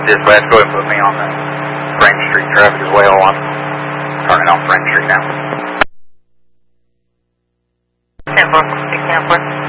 Dispatch, go ahead and put me on the Frame Street traffic as well. I'm turning on Frame Street now. 10-4, 6-4.